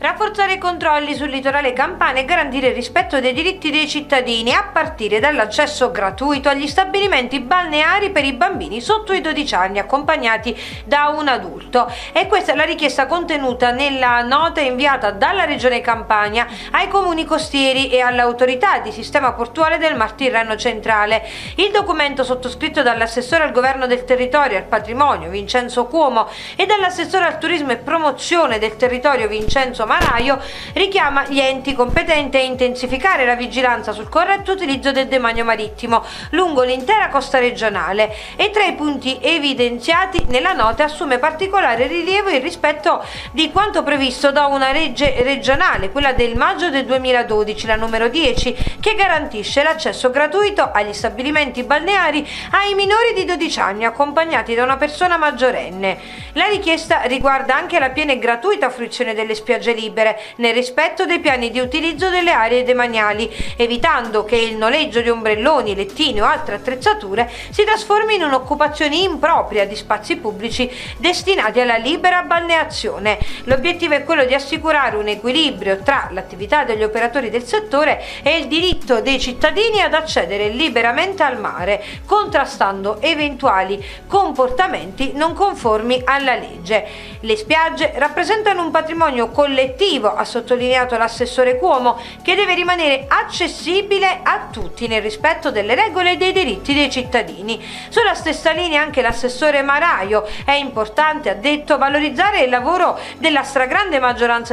Rafforzare i controlli sul litorale campano e garantire il rispetto dei diritti dei cittadini, a partire dall'accesso gratuito agli stabilimenti balneari per i bambini sotto i 12 anni accompagnati da un adulto. E questa è la richiesta contenuta nella nota inviata dalla Regione Campania ai comuni costieri e all'autorità di sistema portuale del Mar Tirreno centrale. Il documento, sottoscritto dall'assessore al governo del territorio e al patrimonio Vincenzo Cuomo e dall'assessore al turismo e promozione del territorio Vincenzo Maraio, richiama gli enti competenti a intensificare la vigilanza sul corretto utilizzo del demanio marittimo lungo l'intera costa regionale, e tra i punti evidenziati nella nota assume particolare rilievo il rispetto di quanto previsto da una legge regionale, quella del maggio del 2012, la numero 10, che garantisce l'accesso gratuito agli stabilimenti balneari ai minori di 12 anni accompagnati da una persona maggiorenne. La richiesta riguarda anche la piena e gratuita fruizione delle spiagge libere nel rispetto dei piani di utilizzo delle aree demaniali, evitando che il noleggio di ombrelloni, lettini o altre attrezzature si trasformi in un'occupazione impropria di spazi pubblici destinati alla libera balneazione. L'obiettivo è quello di assicurare un equilibrio tra l'attività degli operatori del settore e il diritto dei cittadini ad accedere liberamente al mare, contrastando eventuali comportamenti non conformi alla legge. Le spiagge rappresentano un patrimonio collettivo, ha sottolineato l'assessore Cuomo, che deve rimanere accessibile a tutti nel rispetto delle regole e dei diritti dei cittadini. Sulla stessa linea anche l'assessore Maraio: è importante, ha detto, valorizzare il lavoro della stragrande maggioranza